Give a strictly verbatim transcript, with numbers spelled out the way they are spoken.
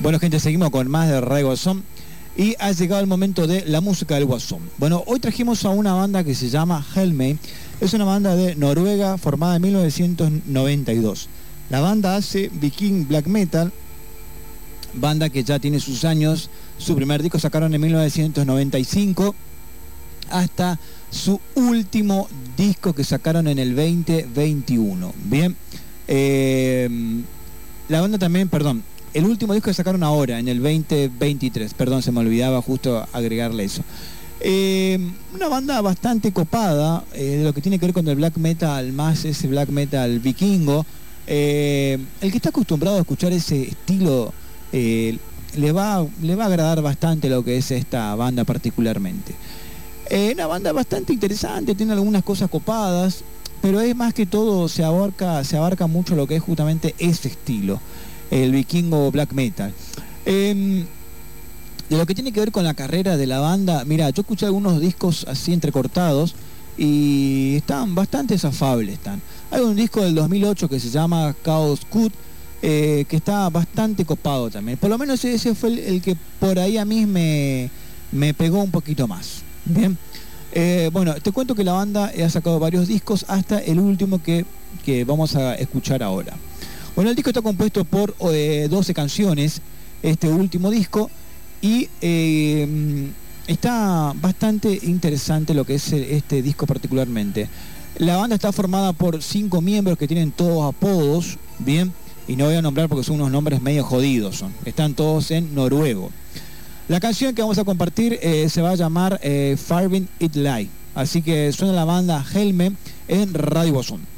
Bueno, gente, seguimos con más de Radio Guasón y ha llegado el momento de la música del Guasón. Bueno, hoy trajimos a una banda que se llama Helmey. Es una banda de Noruega formada en mil novecientos noventa y dos. La banda hace viking black metal, banda que ya tiene sus años. Su primer disco sacaron en mil novecientos noventa y cinco hasta su último disco que sacaron en el veinte veintiuno. Bien, eh, la banda también, perdón, el último disco que sacaron ahora, en el veinte veintitrés, perdón, se me olvidaba justo agregarle eso. Eh, una banda bastante copada, eh, de lo que tiene que ver con el black metal, más ese black metal vikingo. Eh, el que está acostumbrado a escuchar ese estilo, eh, le, va, le va a agradar bastante lo que es esta banda particularmente. Eh, una banda bastante interesante, tiene algunas cosas copadas, pero es más que todo, se abarca, se abarca mucho lo que es justamente ese estilo, el vikingo black metal. Eh, de lo que tiene que ver con la carrera de la banda, mira, yo escuché algunos discos así entrecortados y están bastante afables. Están. Hay un disco del dos mil ocho que se llama Chaos Cut, eh, que está bastante copado también. Por lo menos ese fue el, el que por ahí a mí me, me pegó un poquito más. Bien, eh, bueno, te cuento que la banda ha sacado varios discos hasta el último que, que vamos a escuchar ahora. Bueno, el disco está compuesto por eh, doce canciones, este último disco, y eh, está bastante interesante lo que es este disco particularmente. La banda está formada por cinco miembros que tienen todos apodos, bien, y no voy a nombrar porque son unos nombres medio jodidos, son. Están todos en noruego. La canción que vamos a compartir eh, se va a llamar eh, Farvin It Lie, así que suena la banda Helmey en Radio Guasón.